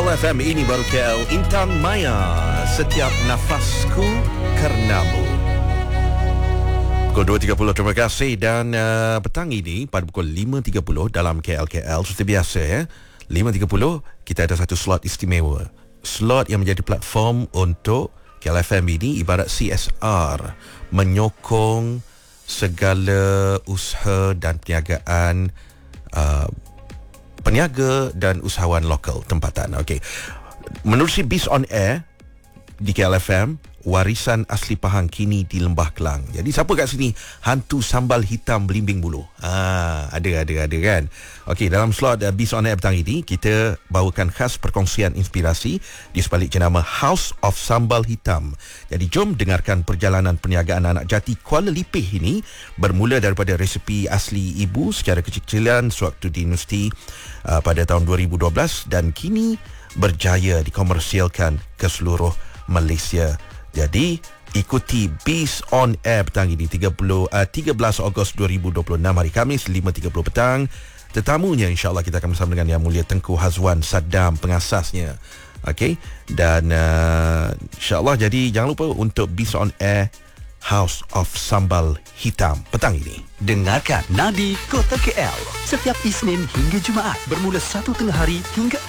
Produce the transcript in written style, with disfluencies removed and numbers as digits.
KLFM, ini baru KL Intan Maya. Setiap nafasku karenamu. Pukul 2.30, terima kasih. Dan petang ini pada pukul 5.30 dalam KL seperti biasa ya, 5.30 kita ada satu slot istimewa. Slot yang menjadi platform untuk KLFM ini ibarat CSR, menyokong segala usaha dan perniagaan peniaga dan usahawan lokal tempatan. Okey. Menerusi Biz on Air di KLFM, warisan asli Pahang kini di Lembah Kelang. Jadi siapa kat sini hantu sambal hitam belimbing bulu? Ada kan. Okey, dalam slot Biz on Air petang ini kita bawakan khas perkongsian inspirasi di sebalik jenama House of Sambal Hitam. Jadi jom dengarkan perjalanan perniagaan anak jati Kuala Lipih ini, bermula daripada resepi asli ibu secara kecil-kecilan sewaktu di universiti pada tahun 2012 dan kini berjaya dikomersialkan ke seluruh Malaysia. Jadi ikuti Biz on Air petang ini 13 Ogos 2026 hari Khamis 5.30 petang. Tetamunya insya-Allah kita akan bersama dengan Yang Mulia Tengku Hazwan Saddam, pengasasnya. Okey, dan insya-Allah jadi jangan lupa untuk Biz on Air House of Sambal Hitam petang ini. Dengarkan Nadi Kota KL setiap Isnin hingga Jumaat bermula 1 tengah hari hingga